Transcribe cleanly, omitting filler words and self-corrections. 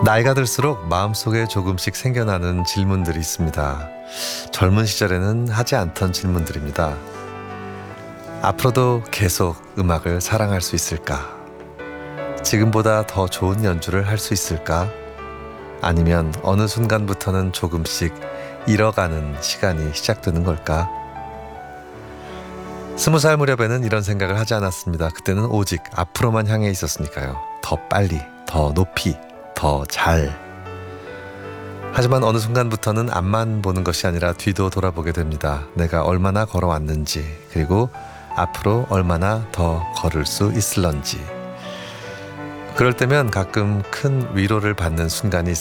나이가 들수록 마음속에 조금씩 생겨나는 질문들이 있습니다. 젊은 시절에는 하지 않던 질문들입니다. 앞으로도 계속 음악을 사랑할 수 있을까? 지금보다 더 좋은 연주를 할 수 있을까? 아니면 어느 순간부터는 조금씩 잃어가는 시간이 시작되는 걸까? 20살 무렵에는 이런 생각을 하지 않았습니다. 그때는 오직 앞으로만 향해 있었으니까요. 더 빨리, 더 높이, 더 잘. 하지만 어느 순간부터는 앞만 보는 것이 아니라 뒤도 돌아보게 됩니다. 내가 얼마나 걸어왔는지, 그리고 앞으로 얼마나 더 걸을 수 있을런지. 그럴 때면 가끔 큰 위로를 받는 순간이